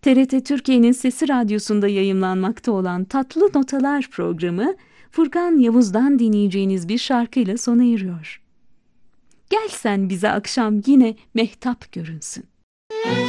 TRT Türkiye'nin Sesi Radyosu'nda yayımlanmakta olan Tatlı Notalar programı, Furkan Yavuz'dan dinleyeceğiniz bir şarkıyla sona eriyor. Gel sen bize akşam yine mehtap görünsün.